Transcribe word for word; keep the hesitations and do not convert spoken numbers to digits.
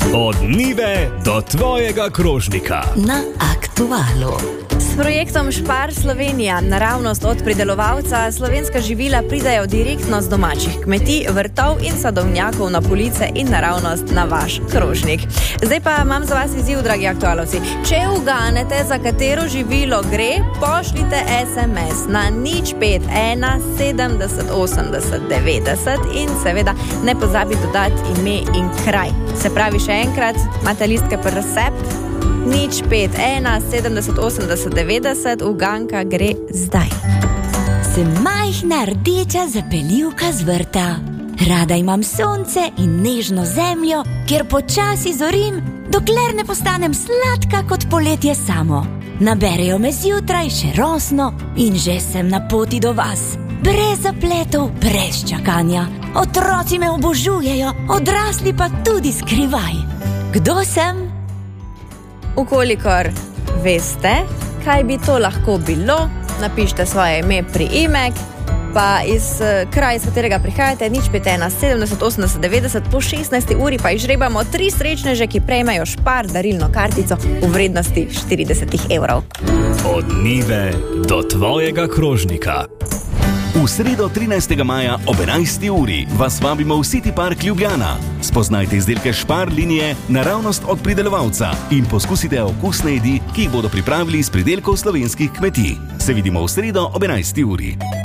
Od njive do tvojega krožnika. Na Aktualu. S projektom Špar Slovenija, naravnost od pridelovalca, slovenska živila pridajo direktno z domačih kmetij, vrtov in sadovnjakov na police in naravnost na vaš krožnik. Zdaj pa imam za vas izziv, dragi aktualovci. Če uganete, za katero živilo gre, pošljite es em es na nič pet ena sedemdeset osemdeset devetdeset in seveda ne pozabi dodati ime in kraj. Se pravi še enkrat, imate listke per recept? nič pet ena sedemdeset osemdeset devetdeset, uganka gre zdaj. Sem majhna rdeča zapeljivka z vrta. Rada imam sonce in nežno zemljo, kjer počasi zorim, dokler ne postanem sladka kot poletje samo. Naberejo me zjutraj še rosno in že sem na poti do vas. Brez zapletov, brez čakanja. Otroci me obožujejo, odrasli pa tudi skrivaj. Kdo sem? Ukolikor veste, kaj bi to lahko bilo, napišite svoje ime, priimek, pa iz kraja, iz katerega prihajate, nič pet ena sedemdeset osemdeset devetdeset, po šestnajsti uri pa izžrebamo tri srečneže, ki prejmejo Špar darilno kartico v vrednosti štirideset evrov. Od njive do tvojega krožnika. V sredo trinajstega maja ob enajsti uri vas vabimo v City Park Ljubljana. Spoznajte izdelke Špar linije naravnost od pridelovalca in poskusite okusne jedi, ki jih bodo pripravili iz pridelkov slovenskih kmetij. Se vidimo v sredo ob enajsti uri.